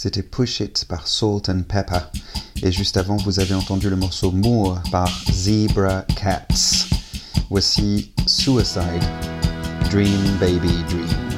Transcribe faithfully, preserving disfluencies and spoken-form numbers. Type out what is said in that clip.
C'était Push It par Salt and Pepper. Et juste avant, vous avez entendu le morceau Moore par Zebra Cats. Voici Suicide, Dream Baby Dream.